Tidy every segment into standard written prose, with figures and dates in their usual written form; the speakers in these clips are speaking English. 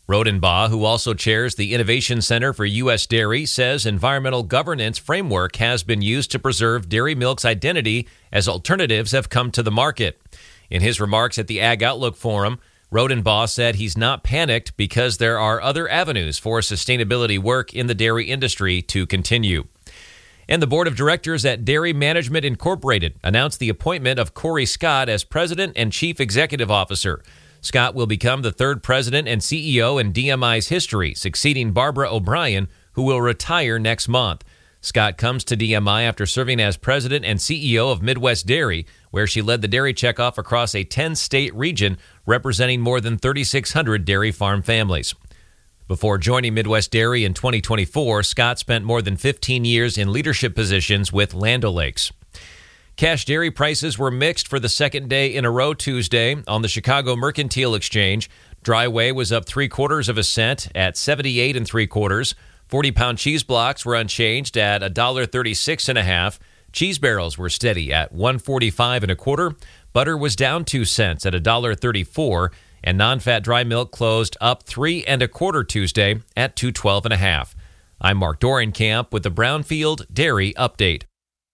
Rodenbaugh, who also chairs the Innovation Center for U.S. Dairy, says environmental governance framework has been used to preserve dairy milk's identity as alternatives have come to the market. In his remarks at the Ag Outlook Forum, Rodenbaugh said he's not panicked because there are other avenues for sustainability work in the dairy industry to continue. And the board of directors at Dairy Management Incorporated announced the appointment of Corey Scott as president and chief executive officer. Scott will become the third president and CEO in DMI's history, succeeding Barbara O'Brien, who will retire next month. Scott comes to DMI after serving as president and CEO of Midwest Dairy, where she led the dairy checkoff across a 10-state region representing more than 3,600 dairy farm families. Before joining Midwest Dairy in 2024, Scott spent more than 15 years in leadership positions with Land O'Lakes. Cash dairy prices were mixed for the second day in a row Tuesday on the Chicago Mercantile Exchange. Dry whey was up 3/4 cent at 78 3/4. 40-pound cheese blocks were unchanged at $1.36.5. Cheese barrels were steady at $1.45 1/4. Butter was down 2 cents at $1.34, and non-fat dry milk closed up 3 1/4 Tuesday at $2.12.5. I'm Mark Dorenkamp with the Brownfield Dairy Update.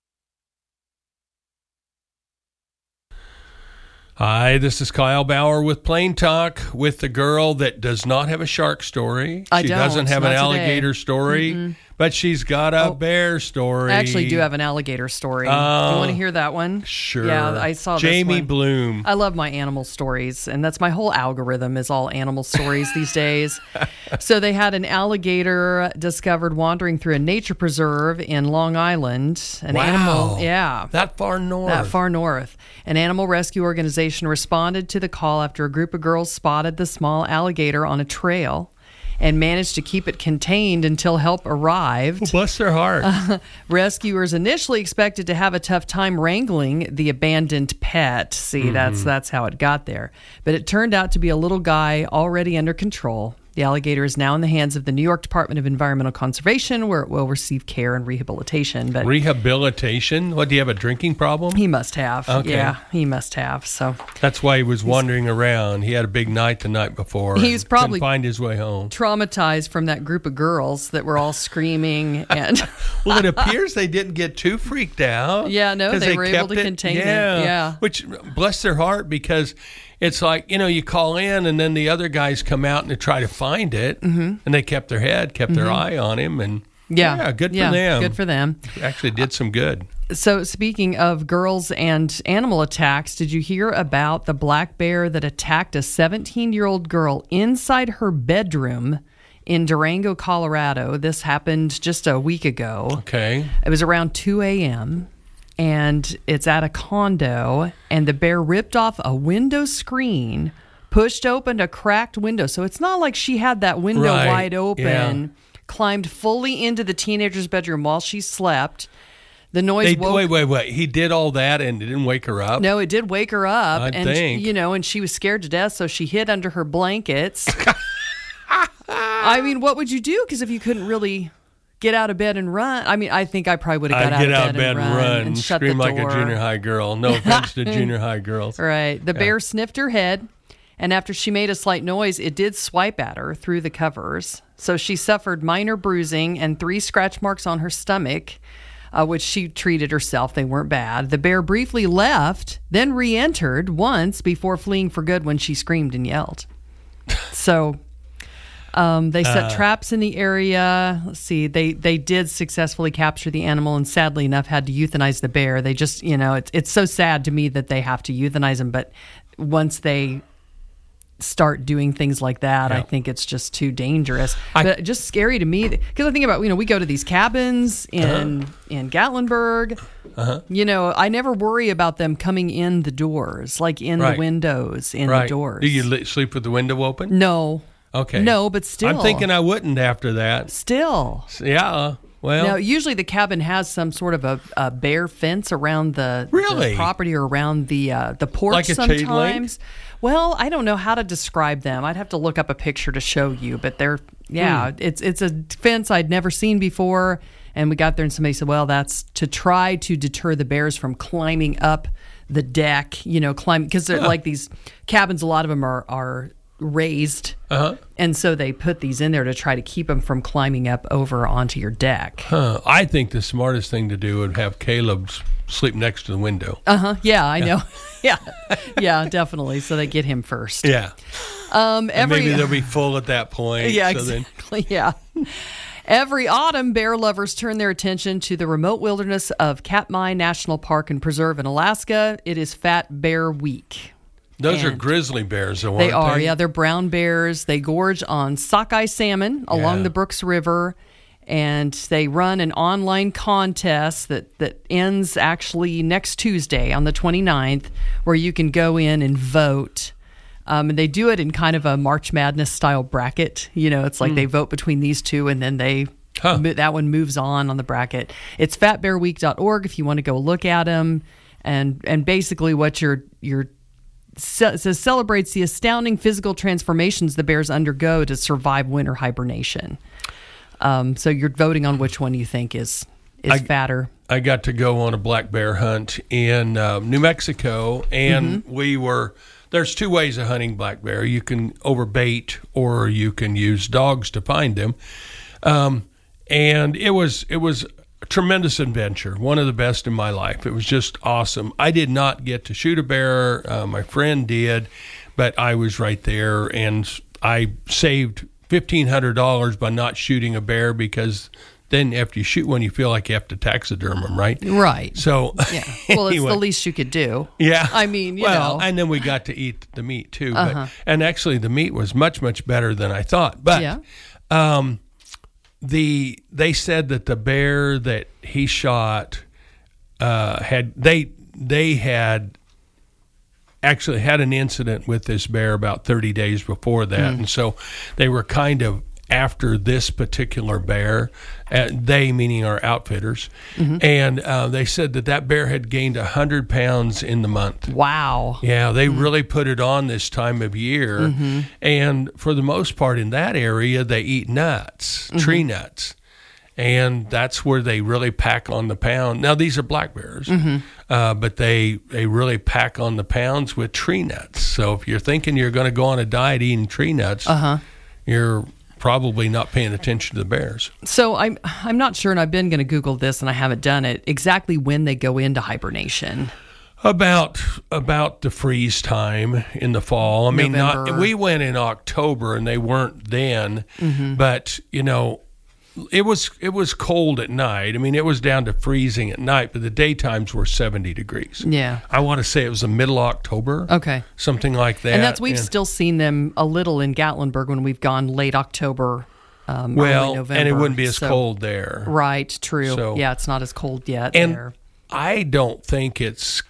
Hi, this is Kyle Bauer with Plain Talk with the girl that does not have a shark story. She doesn't have an alligator story, but she's got a bear story. I actually do have an alligator story. Do you want to hear that one? Sure. Yeah, I saw this Jamie one. Bloom. I love my animal stories, and that's my whole algorithm is all animal stories these days. So they had an alligator discovered wandering through a nature preserve in Long Island. An animal, yeah. That far north. That far north. An animal rescue organization responded to the call after a group of girls spotted the small alligator on a trail and managed to keep it contained until help arrived. Oh, bless their heart. Rescuers initially expected to have a tough time wrangling the abandoned pet. See, that's how it got there. But it turned out to be a little guy already under control. The alligator is now in the hands of the New York Department of Environmental Conservation, where it will receive care and rehabilitation. But rehabilitation? What, do you have a drinking problem? He must have. Okay. Yeah, he must have. So that's why he was wandering around. He had a big night the night before. He's probably couldn't find his way home. Traumatized from that group of girls that were all screaming. And well, it appears they didn't get too freaked out. Yeah, no, they were able to contain it. Yeah. Which, bless their heart, because it's like, you call in and then the other guys come out and they try to find it, and they kept their head, kept their eye on him, and good for them. Good for them. Actually did some good. So speaking of girls and animal attacks, did you hear about the black bear that attacked a 17-year-old girl inside her bedroom in Durango, Colorado? This happened just a week ago. Okay. It was around 2 a.m., and it's at a condo, and the bear ripped off a window screen, pushed open a cracked window. So it's not like she had that window wide open, climbed fully into the teenager's bedroom while she slept. The noise woke... Wait. He did all that and it didn't wake her up? No, it did wake her up. I think. And she was scared to death, so she hid under her blankets. I mean, what would you do? Because if you couldn't really... get out of bed and run. I mean, I think I probably would have got out of bed and run and shut the door. Scream like a junior high girl. No offense to junior high girls. Right. The bear sniffed her head, and after she made a slight noise, it did swipe at her through the covers. So she suffered minor bruising and 3 scratch marks on her stomach, which she treated herself. They weren't bad. The bear briefly left, then re-entered once before fleeing for good when she screamed and yelled. So... they set traps in the area. Let's see. They did successfully capture the animal and sadly enough had to euthanize the bear. They just, it's so sad to me that they have to euthanize him. But once they start doing things like that, I think it's just too dangerous. But just scary to me because I think about, we go to these cabins in Gatlinburg. I never worry about them coming in the doors, like in the windows, in the doors. Do you sleep with the window open? No. Okay. No, but still. I'm thinking I wouldn't after that. Still. Yeah. Well. Now, usually the cabin has some sort of a bear fence around the property or around the porch like a sometimes. chain link? Well, I don't know how to describe them. I'd have to look up a picture to show you, but they're it's a fence I'd never seen before, and we got there and somebody said, well, that's to try to deter the bears from climbing up the deck, climb because they're like these cabins, a lot of them are raised. And so they put these in there to try to keep them from climbing up over onto your deck. I think the smartest thing to do would have Caleb sleep next to the window. Yeah, I know. Yeah, definitely. So they get him first. Yeah. Maybe they'll be full at that point. Yeah, exactly. Yeah. Every autumn, bear lovers turn their attention to the remote wilderness of Katmai National Park and Preserve in Alaska. It is Fat Bear Week. Those are grizzly bears, though, they aren't are, they? yeah. They're brown bears. They gorge on sockeye salmon along the Brooks River, and they run an online contest that ends actually next Tuesday on the 29th, where you can go in and vote. And they do it in kind of a March Madness style bracket. You know, it's like they vote between these two, and then that one moves on the bracket. It's fatbearweek.org if you want to go look at them, and basically what you're says celebrates the astounding physical transformations the bears undergo to survive winter hibernation. So you're voting on which one you think is fatter. I got to go on a black bear hunt in New Mexico, and there's two ways of hunting black bear. You can overbait, or you can use dogs to find them. And it was a tremendous adventure, one of the best in my life. It was just awesome. I did not get to shoot a bear. My friend did, but I was right there, and I saved $1,500 by not shooting a bear, because then after you shoot one, you feel like you have to taxiderm them, right? Right. So, yeah. Well, it's the least you could do. Yeah. I mean, you know. And then we got to eat the meat too. And actually, the meat was much, much better than I thought. But they said that the bear that he shot had actually had an incident with this bear about 30 days before that, and so they were kind of after this particular bear, they meaning our outfitters, and they said that bear had gained 100 pounds in the month. Wow. Yeah, they really put it on this time of year, and for the most part in that area, they eat nuts, tree nuts, and that's where they really pack on the pound. Now, these are black bears, but they really pack on the pounds with tree nuts. So if you're thinking you're going to go on a diet eating tree nuts, you're probably not paying attention to the bears. So I'm not sure, and I've been going to Google this, and I haven't done it, exactly when they go into hibernation. About the freeze time in the fall. I mean, we went in October, and they weren't then, but you know, it was cold at night. I mean, it was down to freezing at night, but the daytimes were 70 degrees. Yeah. I want to say it was the middle October. Okay. Something like that. And we've still seen them a little in Gatlinburg when we've gone late October, early November. And it wouldn't be as cold there. Right, true. So, yeah, it's not as cold yet there. I don't think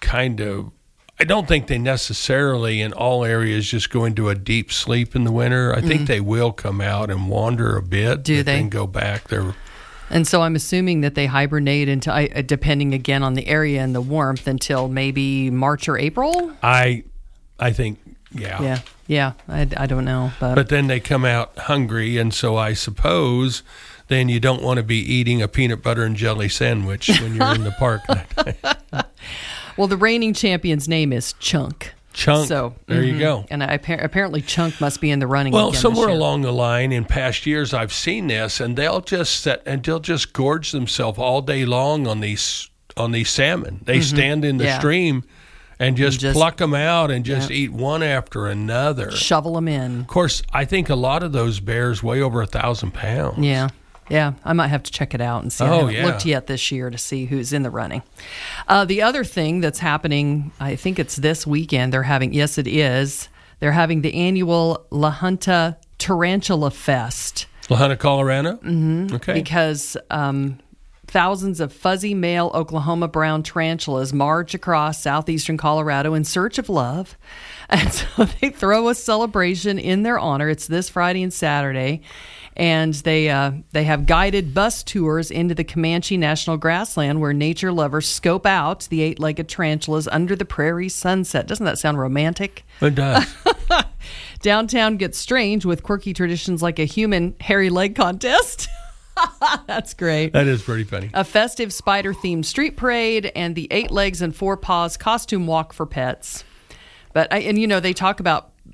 I don't think they necessarily in all areas just go into a deep sleep in the winter. I think they will come out and wander a bit. Do they? And go back there. And so I'm assuming that they hibernate until, depending again on the area and the warmth, until maybe March or April? I think, yeah. Yeah. I don't know. But then they come out hungry, and so I suppose then you don't want to be eating a peanut butter and jelly sandwich when you're in the park. Well, the reigning champion's name is Chunk. So there you go. And apparently Chunk must be in the running. Well, again somewhere this year. along the line in past years, I've seen this, and they'll just gorge themselves all day long on these salmon. They stand in the stream and just pluck them out and just eat one after another. Shovel them in. Of course, I think a lot of those bears weigh over 1,000 pounds. Yeah, I might have to check it out and see. I haven't looked yet this year to see who's in the running. The other thing that's happening, I think it's this weekend, they're having the annual La Junta Tarantula Fest. La Junta, Colorado? Mm-hmm. Okay. Because thousands of fuzzy male Oklahoma brown tarantulas march across southeastern Colorado in search of love. And so they throw a celebration in their honor. It's this Friday and Saturday. And they have guided bus tours into the Comanche National Grassland, where nature lovers scope out the 8-legged tarantulas under the prairie sunset. Doesn't that sound romantic? It does. Downtown gets strange with quirky traditions like a human hairy leg contest. That's great. That is pretty funny. A festive spider-themed street parade and the 8 legs and 4 paws costume walk for pets. But they talk about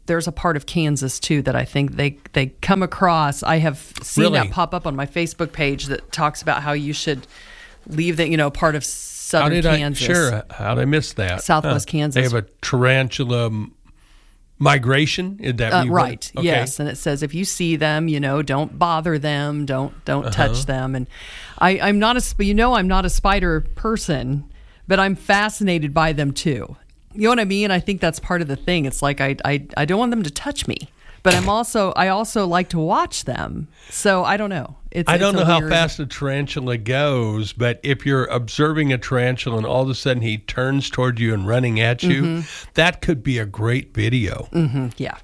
there's a part of Kansas too that I think they come across. I have seen Really? that pop up on my Facebook page that talks about how you should leave the part of southern Kansas. How did I miss that? Southwest Kansas. They have a tarantula migration. Is that right? Okay. Yes, and it says if you see them, don't bother them, don't touch them. And I'm not I'm not a spider person, but I'm fascinated by them too. You know what I mean? I think that's part of the thing. It's like I don't want them to touch me, but I also like to watch them. So I don't know. I don't know how fast a tarantula goes, but if you're observing a tarantula and all of a sudden he turns toward you and running at you, that could be a great video. Mm-hmm. Yeah.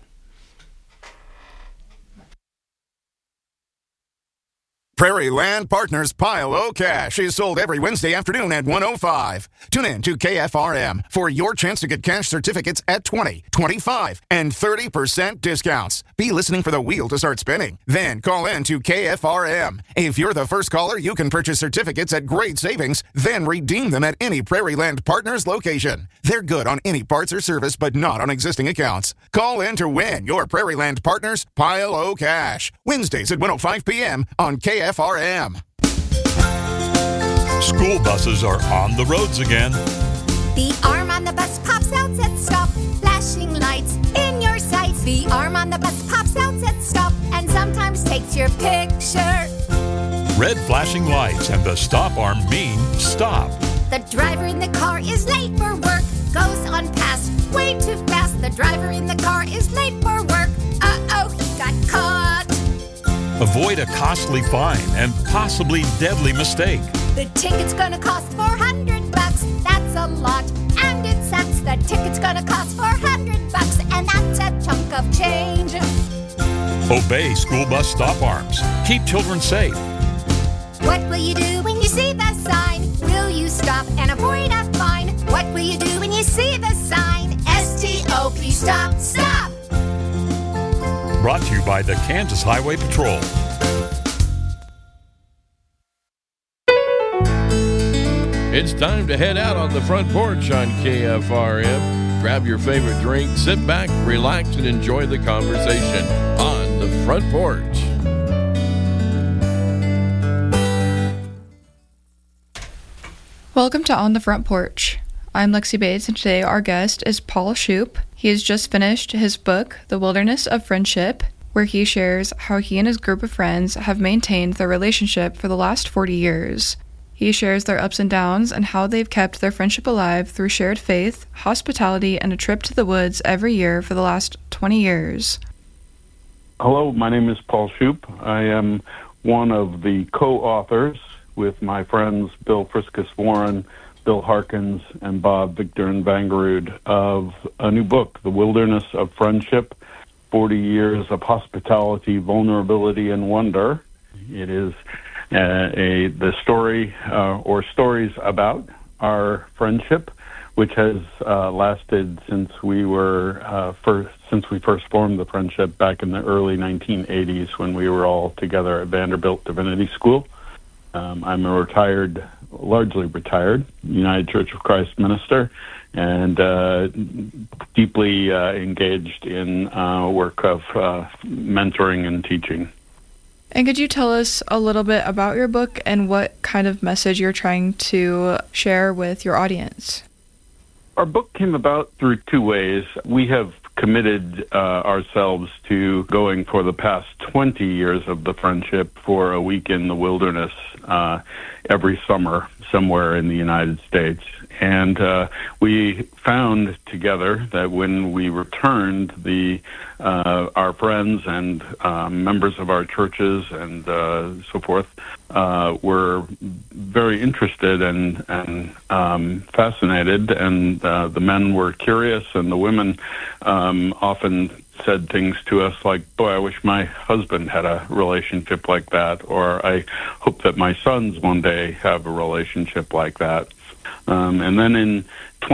Prairie Land Partners Pile O Cash is sold every Wednesday afternoon at 1:05. Tune in to KFRM for your chance to get cash certificates at 20, 25, and 30% discounts. Be listening for the wheel to start spinning. Then call in to KFRM. If you're the first caller, you can purchase certificates at great savings, then redeem them at any Prairie Land Partners location. They're good on any parts or service, but not on existing accounts. Call in to win your Prairie Land Partners Pile O Cash. Wednesdays at 1:05 p.m. on KFRM. School buses are on the roads again. The arm on the bus pops out, says stop. Flashing lights in your sights. The arm on the bus pops out, says stop. And sometimes takes your picture. Red flashing lights and the stop arm mean stop. The driver in the car is late for work. Goes on past way too fast. The driver in the car is late for work. Uh-oh, he got caught. Avoid a costly fine and possibly deadly mistake. The ticket's gonna cost $400. That's a lot. And it sucks. The ticket's gonna cost $400. And that's a chunk of change. Obey school bus stop arms. Keep children safe. What will you do when you see the sign? Will you stop and avoid a fine? What will you do when you see the sign? S-T-O-P, stop, stop! Brought to you by the Kansas Highway Patrol. It's time to head out on the front porch on KFRM. Grab your favorite drink, sit back, relax, and enjoy the conversation on the front porch. Welcome to On the Front Porch. I'm Lexi Bates, and today our guest is Paul Shoup. He has just finished his book, The Wilderness of Friendship, where he shares how he and his group of friends have maintained their relationship for the last 40 years. He shares their ups and downs and how they've kept their friendship alive through shared faith, hospitality, and a trip to the woods every year for the last 20 years. Hello, my name is Paul Shoup. I am one of the co-authors with my friends Bill Friskus Warren, Bill Harkins, and Bob Victor and Vangerud of a new book, The Wilderness of Friendship, 40 Years of Hospitality, Vulnerability, and Wonder. It is the story or stories about our friendship, which has lasted since we first formed the friendship back in the early 1980s when we were all together at Vanderbilt Divinity School. I'm a largely retired United Church of Christ minister and deeply engaged in work of mentoring and teaching. And could you tell us a little bit about your book and what kind of message you're trying to share with your audience? Our book came about through two ways. We have committed ourselves to going for the past 20 years of the friendship for a week in the wilderness every summer somewhere in the United States. And we found together that when we returned, our friends and members of our churches and so forth were very interested and fascinated, and the men were curious, and the women often said things to us like, boy, I wish my husband had a relationship like that, or I hope that my sons one day have a relationship like that. And then in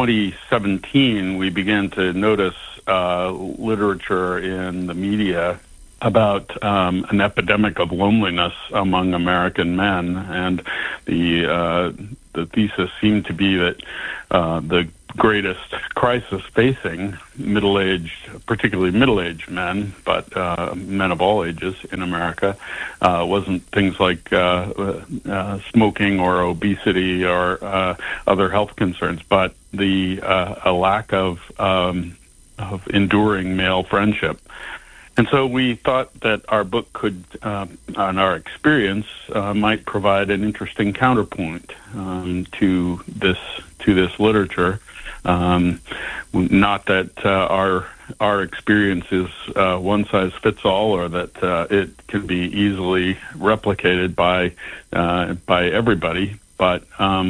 2017, we began to notice literature in the media about an epidemic of loneliness among American men, and the thesis seemed to be that the greatest crisis facing particularly middle-aged men, but men of all ages in America, wasn't things like smoking or obesity or other health concerns, but a lack of enduring male friendship. And so we thought that our book could, on our experience, might provide an interesting counterpoint to this literature. Not that our experience is one size fits all, or that it can be easily replicated by everybody, but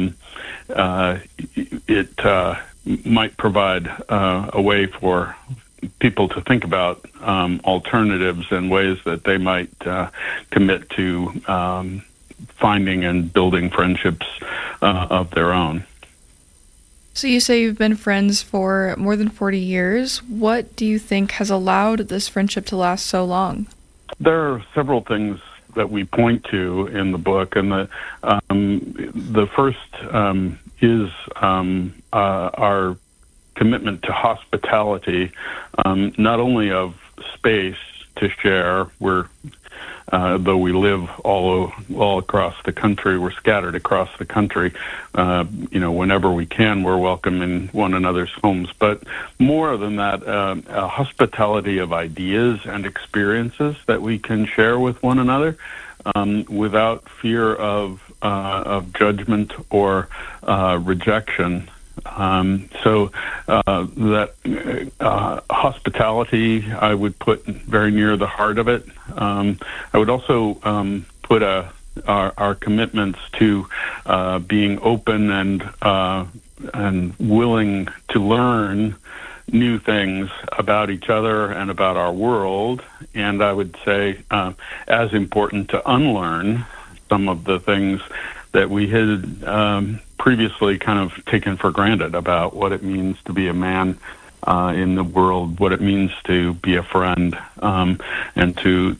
it might provide a way for people to think about alternatives and ways that they might commit to finding and building friendships of their own. So you say you've been friends for more than 40 years. What do you think has allowed this friendship to last so long? There are several things that we point to in the book, and the first is our commitment to hospitality, not only of space to share. Though we live all across the country, we're scattered across the country. Whenever we can, we're welcome in one another's homes. But more than that, a hospitality of ideas and experiences that we can share with one another, without fear of judgment or rejection. So that hospitality I would put very near the heart of it. I would also put our commitments to being open and willing to learn new things about each other and about our world. And I would say as important to unlearn some of the things that we had previously kind of taken for granted about what it means to be a man in the world, what it means to be a friend, and to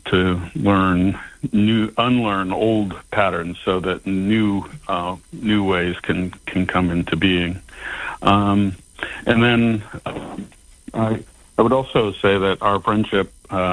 unlearn old patterns so that new ways can come into being. And then I would also say that our friendship,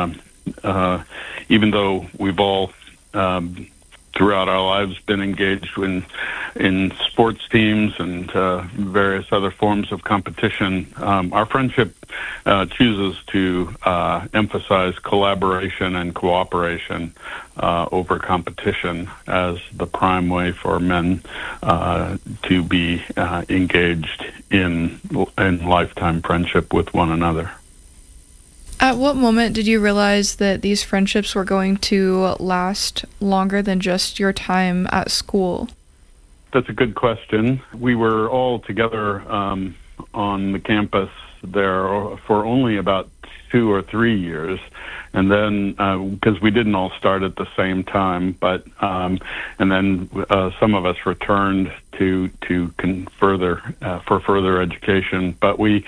even though we've all throughout our lives been engaged in sports teams and various other forms of competition, our friendship chooses to emphasize collaboration and cooperation over competition as the prime way for men to be engaged in lifetime friendship with one another. At what moment did you realize that these friendships were going to last longer than just your time at school? That's a good question. We were all together on the campus there for only about 2 or 3 years, and then because we didn't all start at the same time, but and then some of us returned to for further education. But we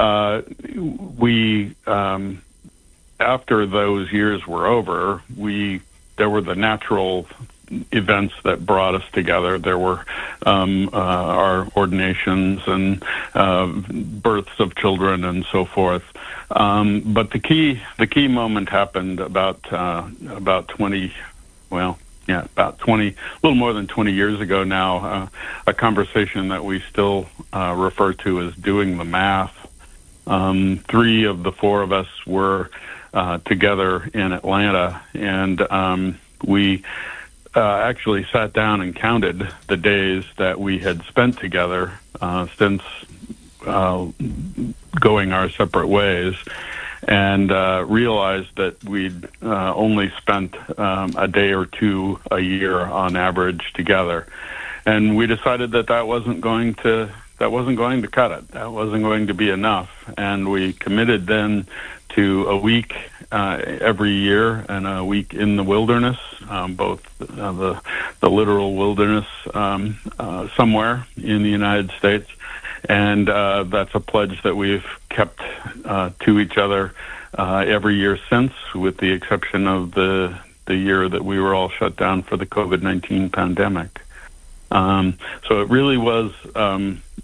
after those years were over, there were the natural events that brought us together. There were our ordinations and births of children and so forth. But the key moment happened about 20, a little more than 20 years ago now. A conversation that we still refer to as doing the math. 3 of the 4 of us were together in Atlanta, and we actually sat down and counted the days that we had spent together since going our separate ways, and realized that we'd only spent a day or 2 a year on average together. And we decided that wasn't going to cut it. That wasn't going to be enough. And we committed then to a week every year and a week in the wilderness, both the literal wilderness somewhere in the United States. And that's a pledge that we've kept to each other every year since, with the exception of the year that we were all shut down for the COVID-19 pandemic. So it really was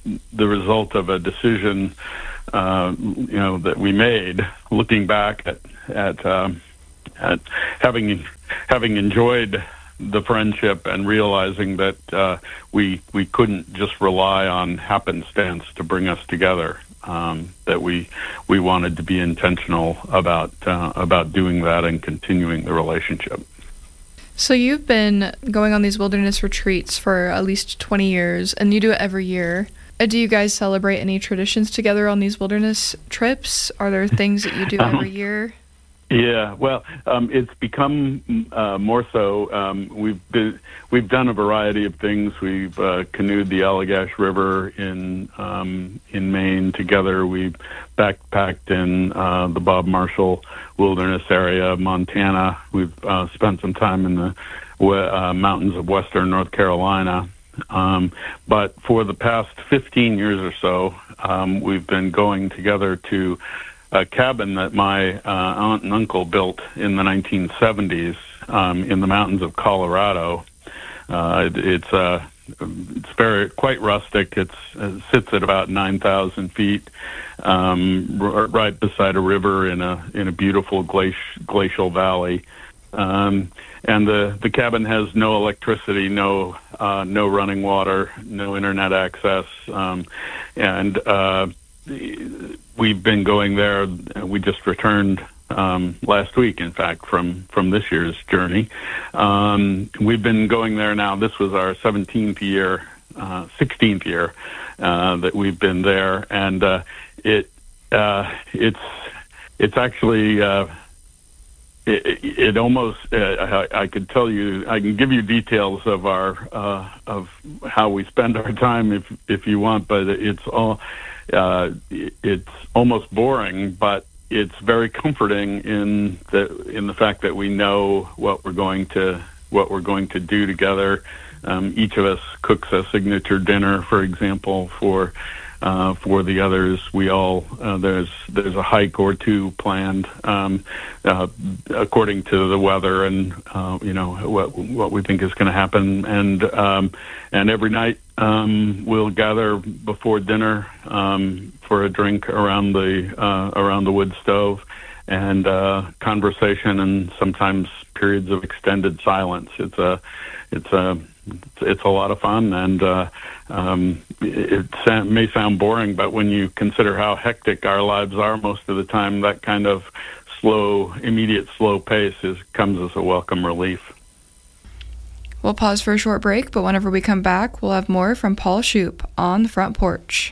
the result of a decision, that we made, looking back at having enjoyed the friendship and realizing that we couldn't just rely on happenstance to bring us together. That we wanted to be intentional about doing that and continuing the relationship. So you've been going on these wilderness retreats for at least 20 years, and you do it every year. Do you guys celebrate any traditions together on these wilderness trips? Are there things that you do every year? Yeah, well, it's become more so. We've done a variety of things. We've canoed the Allagash River in Maine together. We've backpacked in the Bob Marshall Wilderness area of Montana. We've spent some time in the mountains of western North Carolina. But for the past 15 years or so, we've been going together to a cabin that my aunt and uncle built in the 1970s in the mountains of Colorado. It's quite rustic. It sits at about 9,000 feet, right beside a river in a beautiful glacial valley. And the cabin has no electricity, no running water, no internet access, and we've been going there. We just returned last week, in fact, from this year's journey. We've been going there now. This was our 16th year that we've been there, and it's actually it almost I could tell you, I can give you details of our of how we spend our time if you want, but it's almost boring, but it's very comforting in the fact that we know what we're going to do together. Each of us cooks a signature dinner, for example, for the others. We all there's a hike or two planned according to the weather and what we think is going to happen. And every night we'll gather before dinner for a drink around the wood stove, and conversation, and sometimes periods of extended silence. It's a lot of fun, and it may sound boring, but when you consider how hectic our lives are most of the time, that kind of immediate slow pace comes as a welcome relief. We'll pause for a short break, but whenever we come back, we'll have more from Paul Shoup on the Front Porch.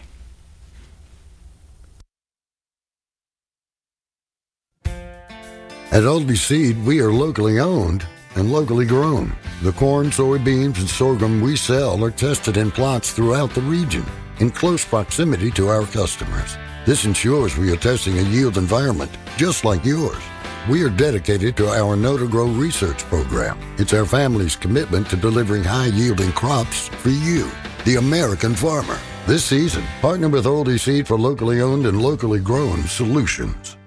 At Aldi Seed, we are locally owned and locally grown. The corn, soybeans, and sorghum we sell are tested in plots throughout the region in close proximity to our customers. This ensures we are testing a yield environment just like yours. We are dedicated to our Know to Grow research program. It's our family's commitment to delivering high-yielding crops for you, the American farmer. This season, partner with Aldi Seed for locally owned and locally grown solutions.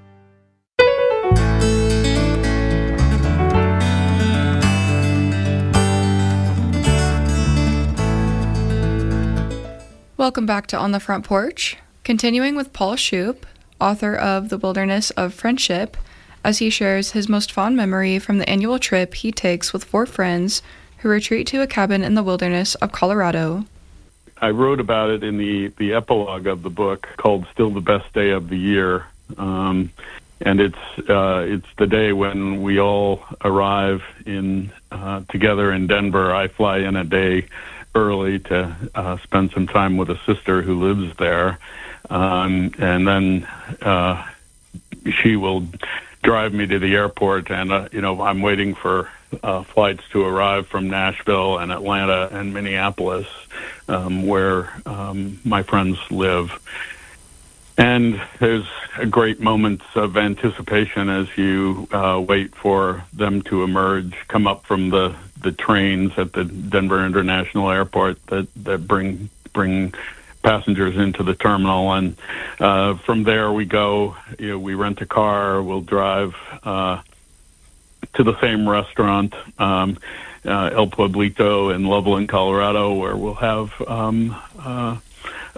Welcome back to On the Front Porch. Continuing with Paul Shoup, author of The Wilderness of Friendship, as he shares his most fond memory from the annual trip he takes with 4 friends who retreat to a cabin in the wilderness of Colorado. I wrote about it in the epilogue of the book called Still the Best Day of the Year. And it's the day when we all arrive together in Denver. I fly in a day early to spend some time with a sister who lives there. And then she will drive me to the airport, and I'm waiting for flights to arrive from Nashville and Atlanta and Minneapolis, where my friends live. And there's great moments of anticipation as you wait for them to emerge, come up from the trains at the Denver International Airport that bring passengers into the terminal, and from there we go. We rent a car. We'll drive to the same restaurant, El Pueblito in Loveland, Colorado, where we'll have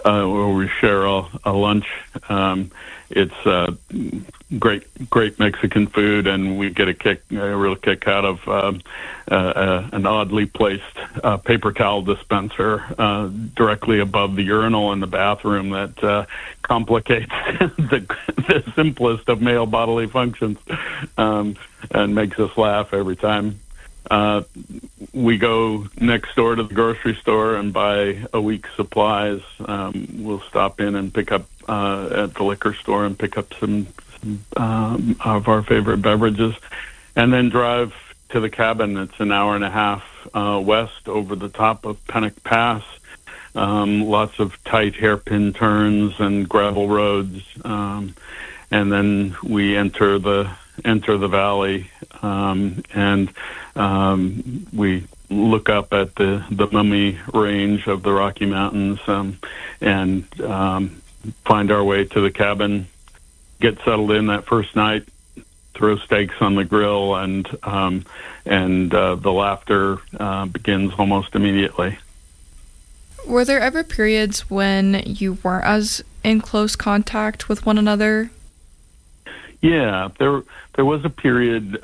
where we share a lunch. It's great Mexican food, and we get a real kick out of an oddly placed paper towel dispenser directly above the urinal in the bathroom that complicates the simplest of male bodily functions, and makes us laugh every time. We go next door to the grocery store and buy a week's supplies. We'll stop in and pick up at the liquor store and pick up some of our favorite beverages, and then drive to the cabin. It's an hour and a half west over the top of Pennock Pass. Lots of tight hairpin turns and gravel roads, and then we enter the valley, and we look up at the Mummy Range of the Rocky Mountains, and find our way to the cabin, get settled in that first night, throw steaks on the grill, and the laughter begins almost immediately. Were there ever periods when you weren't as in close contact with one another? Yeah, there was a period.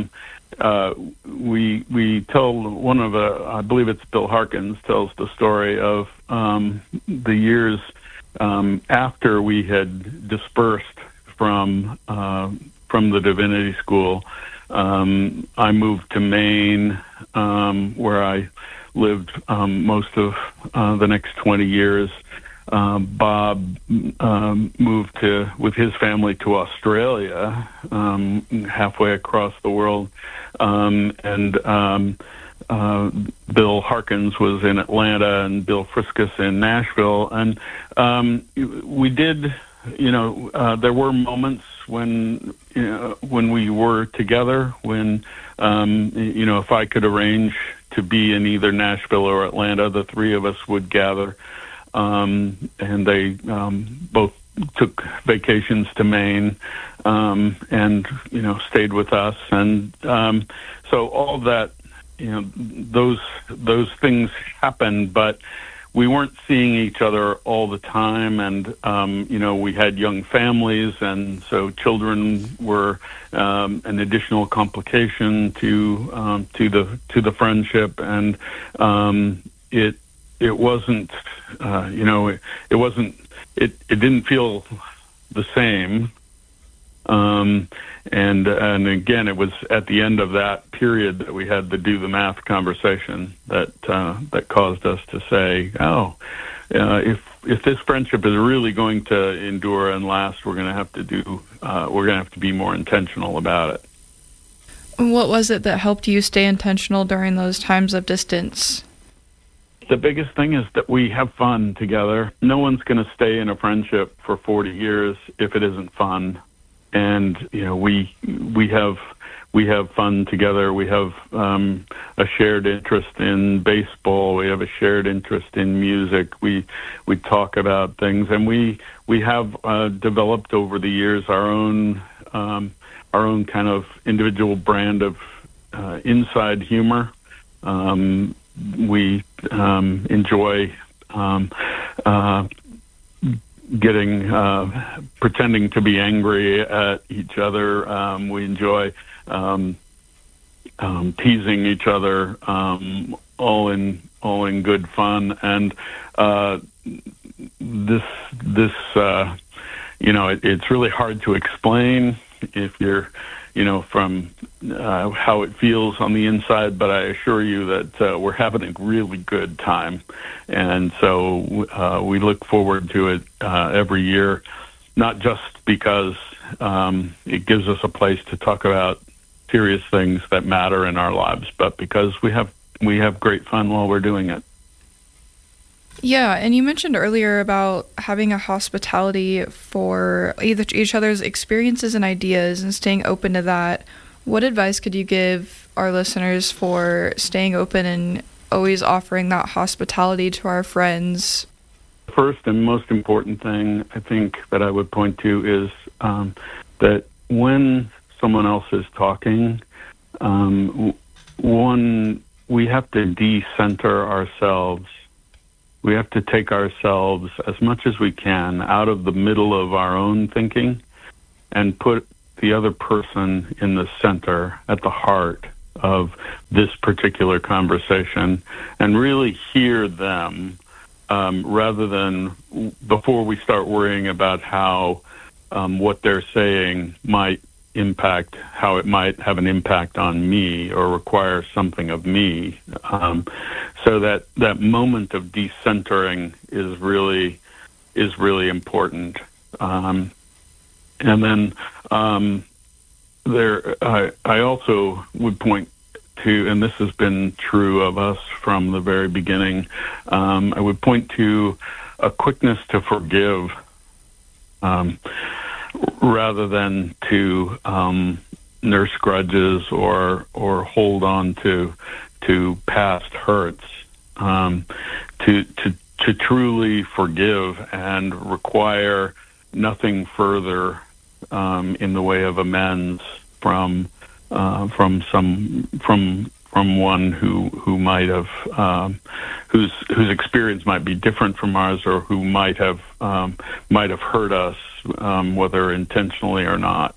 We tell one of I believe it's Bill Harkins tells the story of the years after we had dispersed from the divinity school. I moved to Maine, where I lived most of the next 20 years. Bob moved with his family to Australia, halfway across the world, and Bill Harkins was in Atlanta and Bill Friskus in Nashville, and we did. There were moments when we were together. When if I could arrange to be in either Nashville or Atlanta, the three of us would gather. And they both took vacations to Maine, and stayed with us, and so all that, those things happened, but we weren't seeing each other all the time, and we had young families, and so children were an additional complication to the friendship, and it wasn't, it didn't feel the same. And again, it was at the end of that period that we had to do the math conversation that caused us to say, if this friendship is really going to endure and last, we're going to have to be more intentional about it. What was it that helped you stay intentional during those times of distance? The biggest thing is that we have fun together. No one's going to stay in a friendship for 40 years if it isn't fun. And we have fun together. We have a shared interest in baseball. We have a shared interest in music. We talk about things, and we have developed over the years our own kind of individual brand of inside humor. We enjoy pretending to be angry at each other. We enjoy teasing each other, all in good fun. And it's really hard to explain if you're from how it feels on the inside, but I assure you that we're having a really good time. And so we look forward to it every year, not just because it gives us a place to talk about serious things that matter in our lives, but because we have great fun while we're doing it. Yeah, and you mentioned earlier about having a hospitality for each other's experiences and ideas and staying open to that. What advice could you give our listeners for staying open and always offering that hospitality to our friends? First and most important thing I think that I would point to is that when someone else is talking, we have to de-center ourselves We have to take ourselves as much as we can out of the middle of our own thinking and put the other person in the center, at the heart of this particular conversation, and really hear them rather than before we start worrying about how what they're saying might impact, how it might have an impact on me or require something of me. So that moment of decentering is really important. And then I also would point to, and this has been true of us from the very beginning, I would point to a quickness to forgive rather than to nurse grudges or hold on to past hurts. To truly forgive and require nothing further in the way of amends from one who might have whose experience might be different from ours, or who might have hurt us, whether intentionally or not.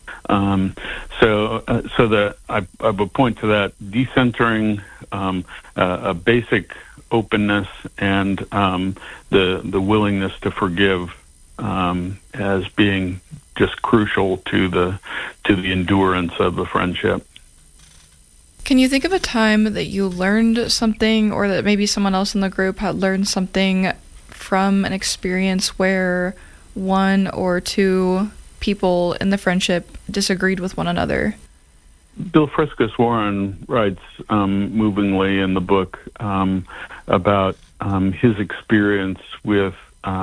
So that I would point to that decentering, a basic openness, and the willingness to forgive as being just crucial to the endurance of the friendship. Can you think of a time that you learned something, or that maybe someone else in the group had learned something from an experience where one or two people in the friendship disagreed with one another? Bill Friskus Warren writes movingly in the book about his experience with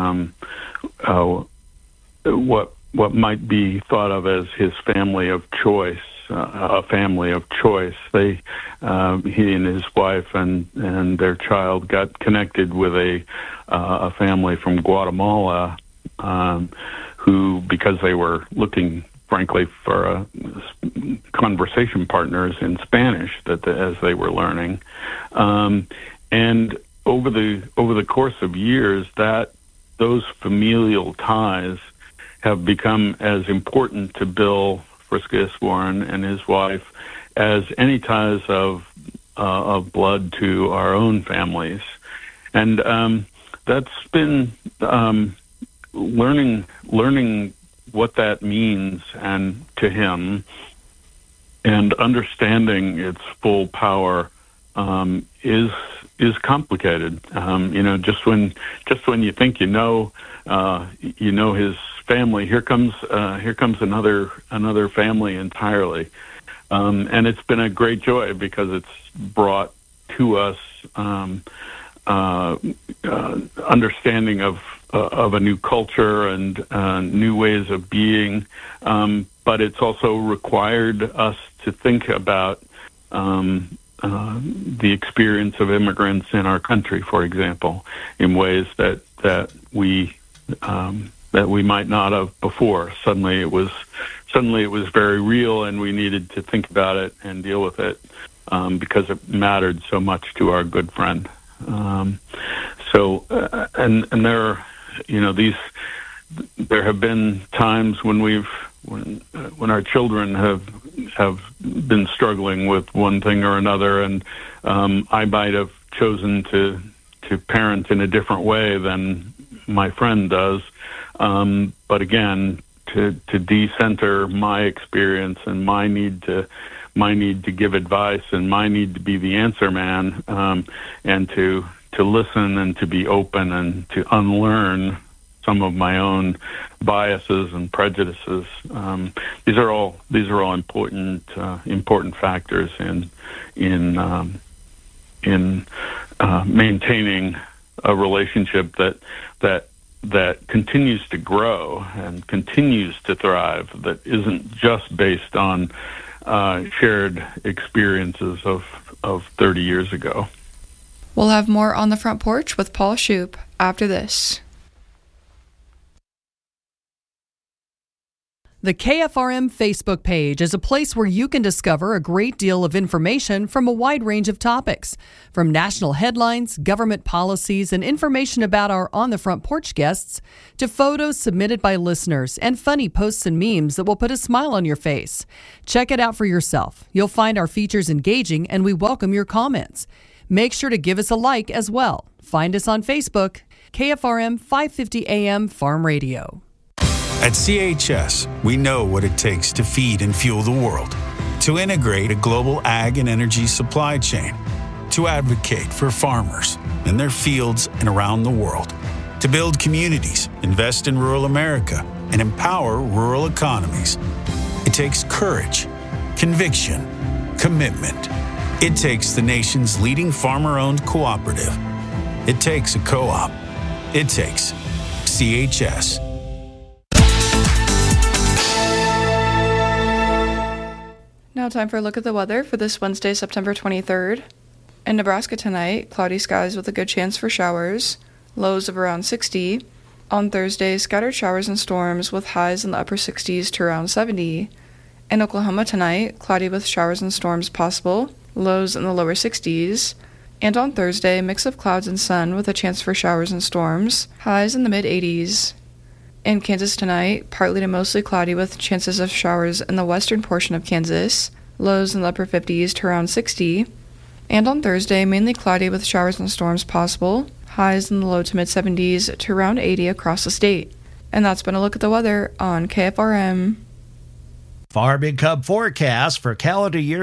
what might be thought of as his family of choice. A family of choice. He and his wife and their child got connected with a family from Guatemala who, because they were looking, frankly, for conversation partners in Spanish as they were learning, and over the course of years, those familial ties have become as important to Bill Friskus Warren and his wife as any ties of blood to our own families, and that's been learning what that means and to him, and understanding its full power is complicated. Just when you think you know his family, here comes another family entirely, and it's been a great joy because it's brought to us understanding of a new culture and new ways of being, but it's also required us to think about the experience of immigrants in our country, for example, in ways that we might not have before. Suddenly it was very real, and we needed to think about it and deal with it because it mattered so much to our good friend. And there, there have been times when when our children have been struggling with one thing or another, and I might have chosen to parent in a different way than my friend does. But again, to decenter my experience and my need to give advice and my need to be the answer man, and to listen and to be open and to unlearn some of my own biases and prejudices. These are all important factors in maintaining a relationship that continues to grow and continues to thrive, that isn't just based on shared experiences of 30 years ago. We'll have more on the front porch with Paul Shoup after this. The KFRM Facebook page is a place where you can discover a great deal of information from a wide range of topics, from national headlines, government policies, and information about our On the Front Porch guests, to photos submitted by listeners and funny posts and memes that will put a smile on your face. Check it out for yourself. You'll find our features engaging, and we welcome your comments. Make sure to give us a like as well. Find us on Facebook, KFRM 550 AM Farm Radio. At CHS, we know what it takes to feed and fuel the world, to integrate a global ag and energy supply chain, to advocate for farmers in their fields and around the world, to build communities, invest in rural America, and empower rural economies. It takes courage, conviction, commitment. It takes the nation's leading farmer-owned cooperative. It takes a co-op. It takes CHS. Now time for a look at the weather for this Wednesday, September 23rd. In Nebraska tonight, cloudy skies with a good chance for showers, lows of around 60. On Thursday, scattered showers and storms with highs in the upper 60s to around 70. In Oklahoma tonight, cloudy with showers and storms possible, lows in the lower 60s. And on Thursday, mix of clouds and sun with a chance for showers and storms, highs in the mid-80s. In Kansas tonight, partly to mostly cloudy with chances of showers in the western portion of Kansas, lows in the upper 50s to around 60. And on Thursday, mainly cloudy with showers and storms possible, highs in the low to mid-70s to around 80 across the state. And that's been a look at the weather on KFRM. Farm income forecast for calendar year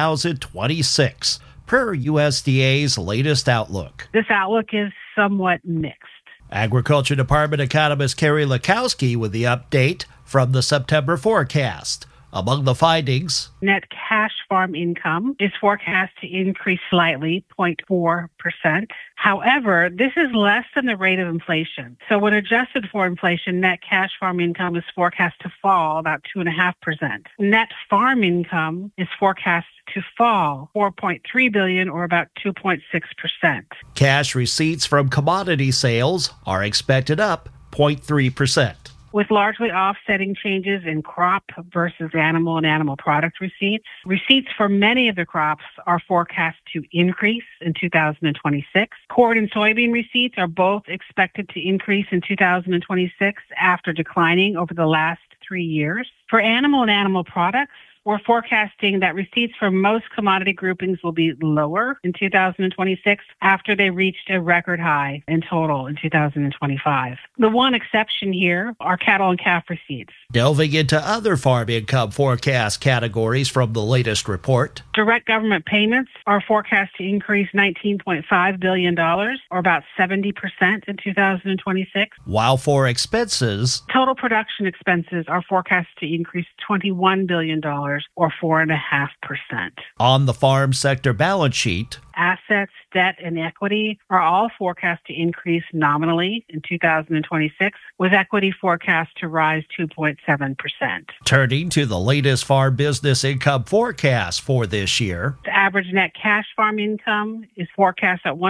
2026, per USDA's latest outlook. This outlook is somewhat mixed. Agriculture Department economist Carrie Lakowski with the update from the September forecast. Among the findings, net cash farm income is forecast to increase slightly, 0.4%. However, this is less than the rate of inflation. So when adjusted for inflation, net cash farm income is forecast to fall about 2.5%. Net farm income is forecast to fall $4.3 billion or about 2.6%. Cash receipts from commodity sales are expected up 0.3%. With largely offsetting changes in crop versus animal and animal product receipts. Receipts for many of the crops are forecast to increase in 2026. Corn and soybean receipts are both expected to increase in 2026 after declining over the last 3 years. For animal and animal products, we're forecasting that receipts for most commodity groupings will be lower in 2026 after they reached a record high in total in 2025. The one exception here are cattle and calf receipts. Delving into other farm income forecast categories from the latest report. Direct government payments are forecast to increase $19.5 billion, or about 70% in 2026. While for expenses, total production expenses are forecast to increase $21 billion, or 4.5%. On the farm sector balance sheet, assets, debt, and equity are all forecast to increase nominally in 2026, with equity forecast to rise 2.7%. Turning to the latest farm business income forecast for this year. The average net cash farm income is forecast at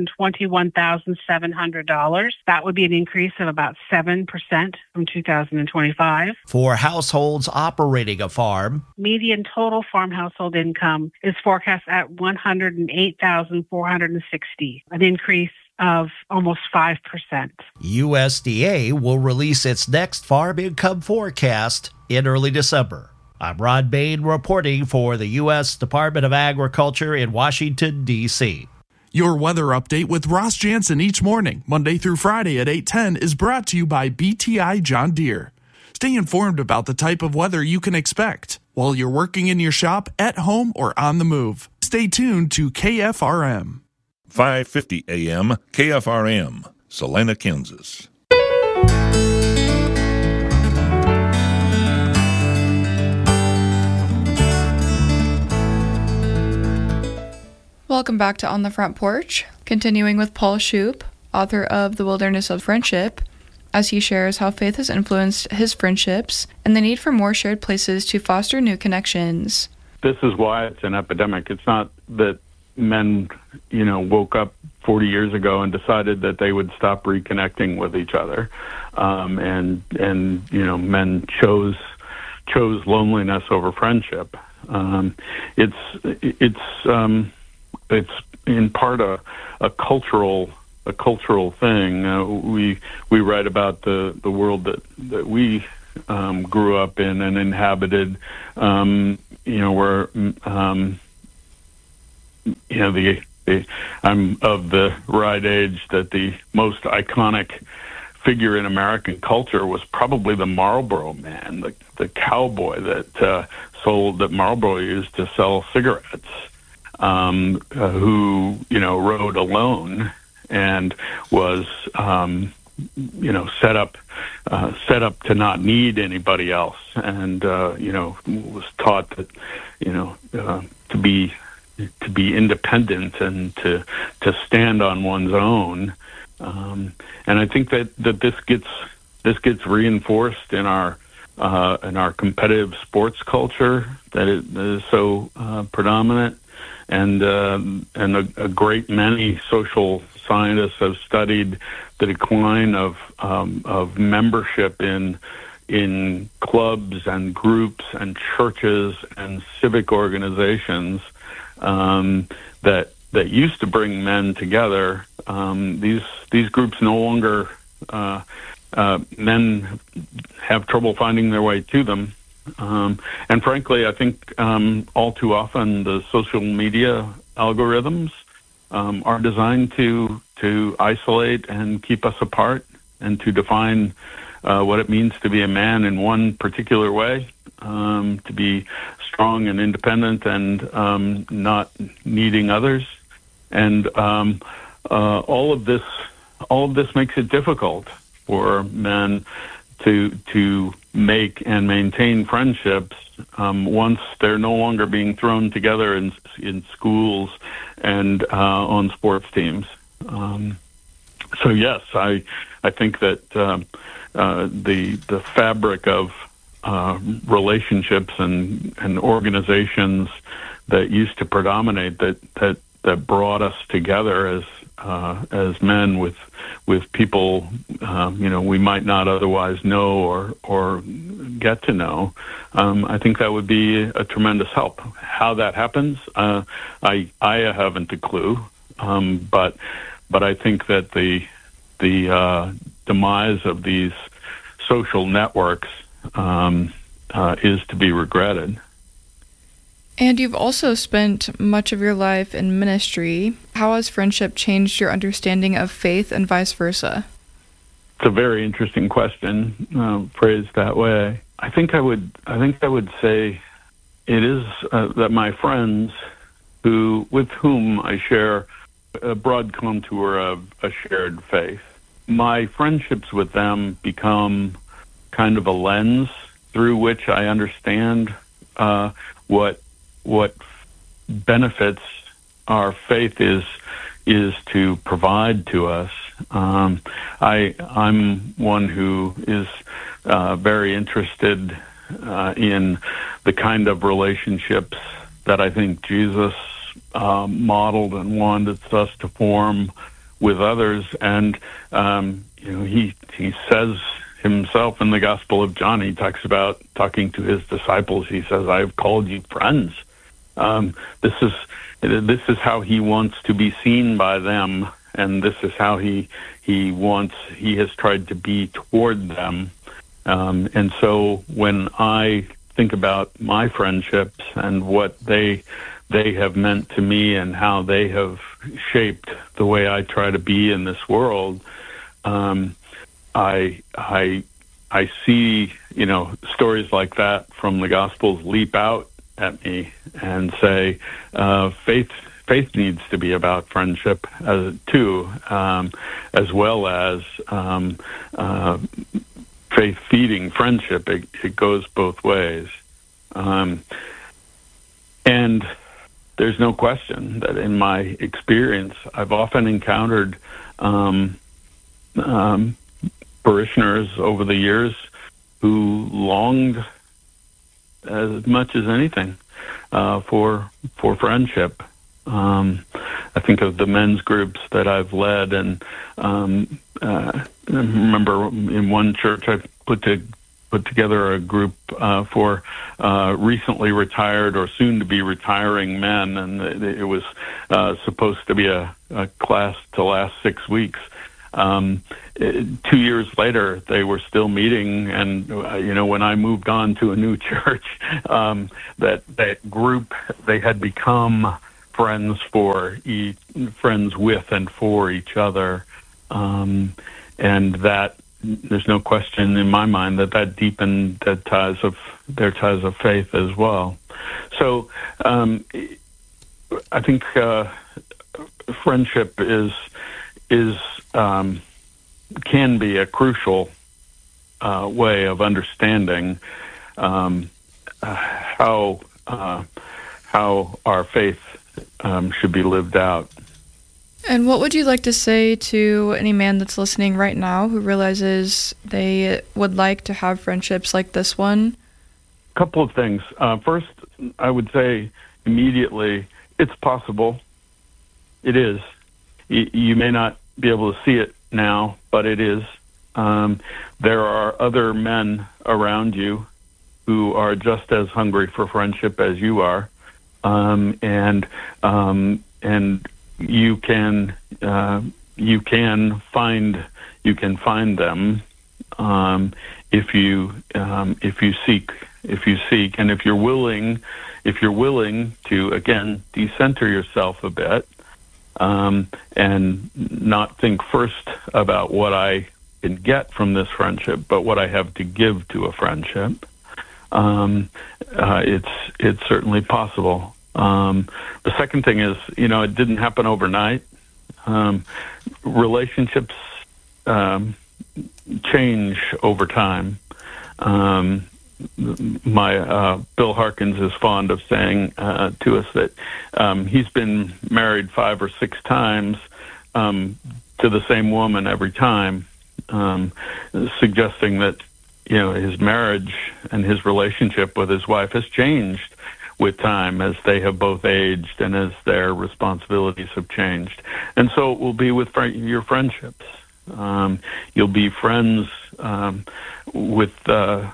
$121,700. That would be an increase of about 7% from 2025. For households operating a farm, median total farm household income is forecast at $108,460, an increase of almost 5%. USDA will release its next farm income forecast in early December. I'm Ron Bain reporting for the U.S. Department of Agriculture in Washington, D.C. Your weather update with Ross Jansen each morning, Monday through Friday at 8:10, is brought to you by BTI John Deere. Stay informed about the type of weather you can expect while you're working in your shop, at home, or on the move. Stay tuned to KFRM. 550 AM KFRM, Salina, Kansas. Welcome back to On the Front Porch, continuing with Paul Shoup, author of The Wilderness of Friendship, as he shares how faith has influenced his friendships and the need for more shared places to foster new connections. This is why it's an epidemic. It's not that men, woke up 40 years ago and decided that they would stop reconnecting with each other. Men chose chose loneliness over friendship. It's in part a cultural thing. We write about the world that we grew up in and inhabited. Where I'm of the right age that the most iconic figure in American culture was probably the Marlboro Man, the cowboy that Marlboro used to sell cigarettes, who rode alone and was set up to not need anybody else, and was taught that to be independent and to stand on one's own. And I think that this gets reinforced in our competitive sports culture that is so predominant, and a great many social scientists have studied the decline of membership in clubs and groups and churches and civic organizations that used to bring men together. These groups no longer, men have trouble finding their way to them. And frankly, I think all too often the social media algorithms are designed to isolate and keep us apart, and to define what it means to be a man in one particular way, to be strong and independent and not needing others. And all of this makes it difficult for men to make and maintain friendships once they're no longer being thrown together in schools and on sports teams. So yes, I think that the fabric of relationships and organizations that used to predominate that brought us together as men with people we might not otherwise know or get to know. I think that would be a tremendous help. How that happens, I haven't a clue. But I think that the demise of these social networks is to be regretted. And you've also spent much of your life in ministry. How has friendship changed your understanding of faith and vice versa? It's a very interesting question, phrased that way. I think I would say it is that my friends with whom I share a broad contour of a shared faith, my friendships with them become kind of a lens through which I understand what benefits our faith is to provide to us. I'm one who is very interested in the kind of relationships that I think Jesus modeled and wanted us to form with others. And he says himself in the Gospel of John, he talks about talking to his disciples. He says, "I have called you friends." This is how he wants to be seen by them, and this is how he has tried to be toward them. And so when I think about my friendships and what they have meant to me and how they have shaped the way I try to be in this world, I see stories like that from the Gospels leap out at me and say, faith needs to be about friendship too, as well as faith feeding friendship. It goes both ways, and there's no question that in my experience, I've often encountered parishioners over the years who longed as much as anything for friendship. I think of the men's groups that I've led, and I remember in one church I put put together a group for recently retired or soon-to-be retiring men, and it was supposed to be a class to last 6 weeks. 2 years later, they were still meeting, and when I moved on to a new church, that group, they had become friends with and for each other, and that there's no question in my mind that deepened their ties of faith as well. So I think friendship can be a crucial way of understanding how our faith should be lived out. And what would you like to say to any man that's listening right now who realizes they would like to have friendships like this one? A couple of things. First, I would say immediately, it's possible. It is. You may not be able to see it now, but it is. There are other men around you who are just as hungry for friendship as you are, and you can find them if you seek, and if you're willing to again decenter yourself a bit, and not think first about what I can get from this friendship, but what I have to give to a friendship. It's certainly possible. The second thing is, it didn't happen overnight. Relationships change over time. My Bill Harkins is fond of saying to us that he's been married 5 or 6 times to the same woman every time, suggesting that his marriage and his relationship with his wife has changed with time as they have both aged and as their responsibilities have changed. And so it will be with your friendships. You'll be friends with 5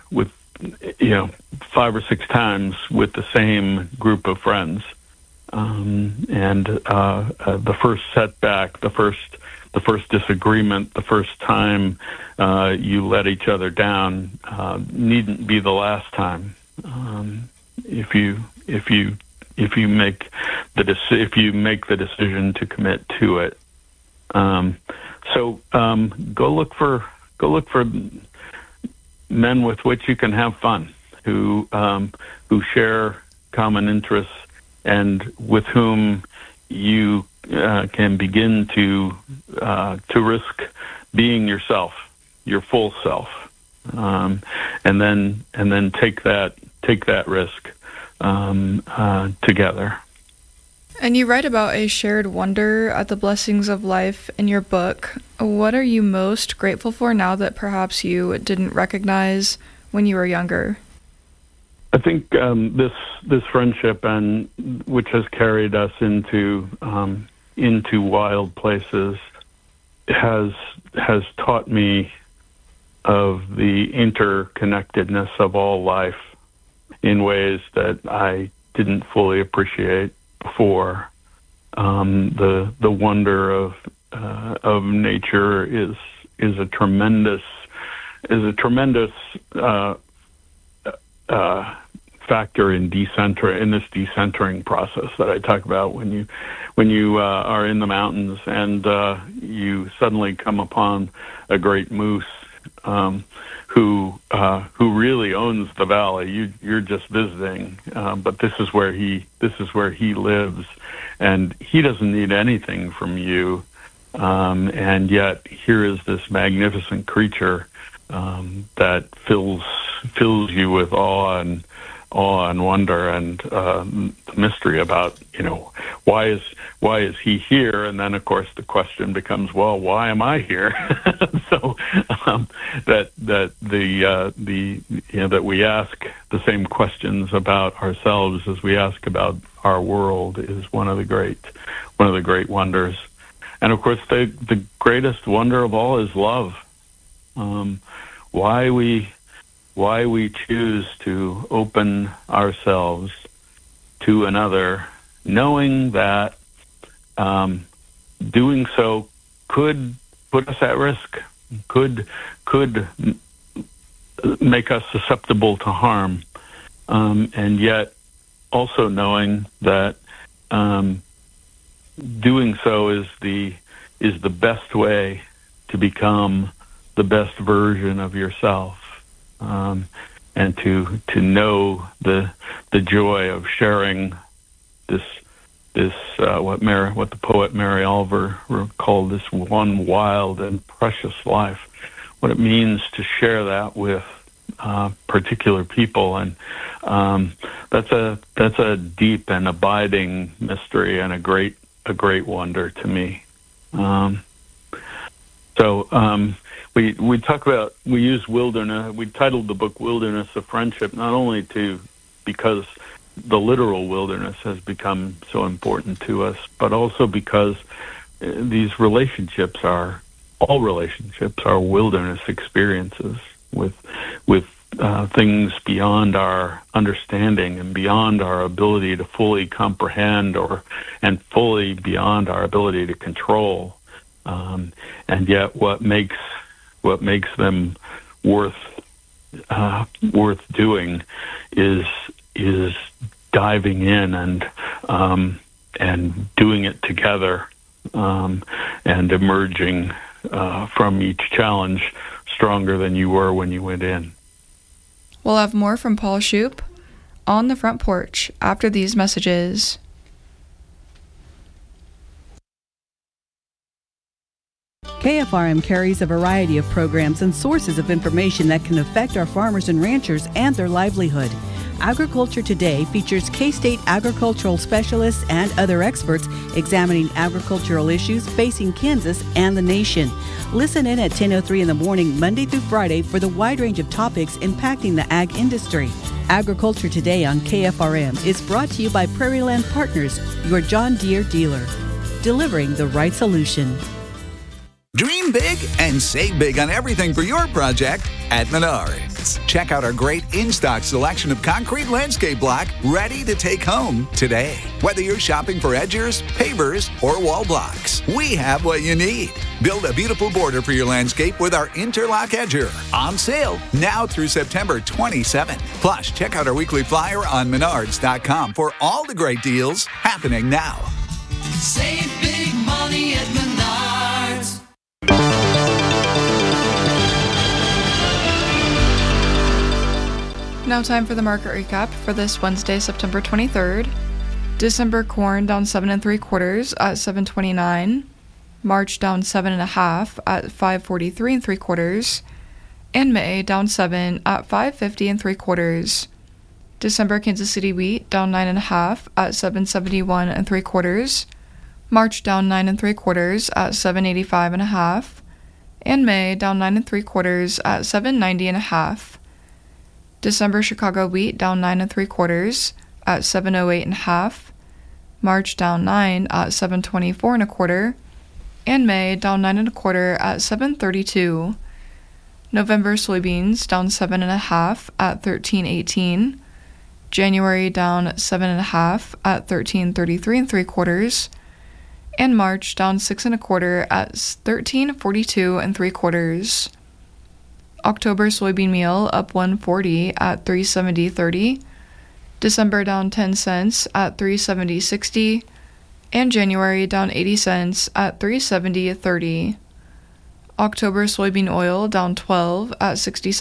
or 6 times with the same group of friends. And the first setback, the first disagreement, the first time you let each other down needn't be the last time. If you make the decision to commit to it. So go look for men with which you can have fun, who share common interests, and with whom you can begin to risk being yourself, your full self, and then take that risk together. And you write about a shared wonder at the blessings of life in your book. What are you most grateful for now that perhaps you didn't recognize when you were younger? I think this friendship, and which has carried us into wild places, has taught me of the interconnectedness of all life in ways that I didn't fully appreciate before. The wonder of nature is a tremendous factor in this decentering process that I talk about. When you are in the mountains and you suddenly come upon a great moose who really owns the valley. You're just visiting, but this is where he lives, and he doesn't need anything from you. And yet here is this magnificent creature that fills you with awe and wonder and the mystery about why is he here, and then of course the question becomes, well, why am I here? So that we ask the same questions about ourselves as we ask about our world is one of the great wonders. And of course the greatest wonder of all is love. Why we why we choose to open ourselves to another, knowing that doing so could put us at risk, could make us susceptible to harm, and yet also knowing that doing so is the best way to become the best version of yourself, and to know the joy of sharing this what the poet Mary Oliver called this one wild and precious life, what it means to share that with particular people, and that's a deep and abiding mystery and a great wonder to me. We talk about, we use wilderness. We titled the book "Wilderness of Friendship" not only because the literal wilderness has become so important to us, but also because these relationships are wilderness experiences with things beyond our understanding and beyond our ability to fully comprehend and fully beyond our ability to control. And yet what makes them worth doing is diving in and doing it together, and emerging from each challenge stronger than you were when you went in. We'll have more from Paul Shoup on the front porch after these messages. KFRM carries a variety of programs and sources of information that can affect our farmers and ranchers and their livelihood. Agriculture Today features K-State agricultural specialists and other experts examining agricultural issues facing Kansas and the nation. Listen in at 10:03 in the morning, Monday through Friday, for the wide range of topics impacting the ag industry. Agriculture Today on KFRM is brought to you by Prairie Land Partners, your John Deere dealer, delivering the right solution. Dream big and save big on everything for your project at Menards. Check out our great in-stock selection of concrete landscape block ready to take home today. Whether you're shopping for edgers, pavers, or wall blocks, we have what you need. Build a beautiful border for your landscape with our Interlock Edger. On sale now through September 27th. Plus, check out our weekly flyer on Menards.com for all the great deals happening now. Save big money at Menards. Now time for the market recap for this Wednesday, September 23rd. December corn down 7 3/4 at $7.29. March down 7 1/2 at $5.43 3/4. And May down 7 at $5.50 3/4. December Kansas City wheat down 9 1/2 at $7.71 3/4. March down 9 3/4 at $7.85 1/2. And May down 9 3/4 at $7.90 1/2. December Chicago wheat down 9 3/4 at $7.08 1/2. March down 9 at $7.24 1/4. And May down 9 1/4 at $7.32. November soybeans down 7 1/2 at $13.18. January down 7 1/2 at $13.33 3/4. And March down 6 1/4 at $13.42 3/4. October soybean meal up 1.40 at $3.70.30. December down 10 cents at $3.70.60. And January down 80 cents at $3.70.30. October soybean oil down 12 at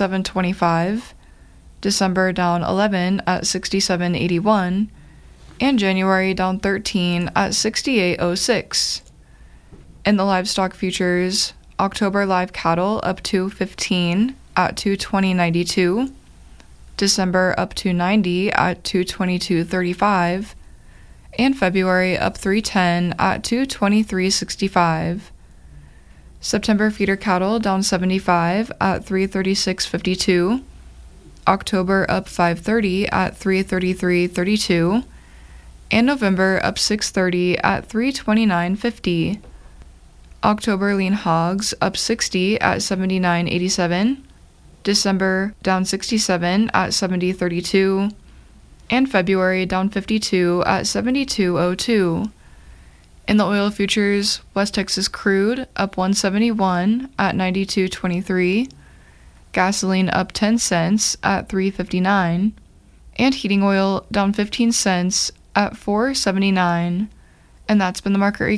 $67.25. December down 11 at $67.81. And January down 13 at $68.06. In the livestock futures, October live cattle up 2.15 at $220.92. December up 2.90 at $222.35. And February up 3.10 at $223.65. September feeder cattle down 75 at $336.52. October up 5.30 at $333.32. And November up 6.30 at $329.50. October lean hogs up 60 at $79.87. December down 67 at 70.32, and February down 52 at 72.02. In the oil futures, West Texas crude up 171 at 92.23, gasoline up 10 cents at 3.59, and heating oil down 15 cents at 4.79. And that's been the market recap.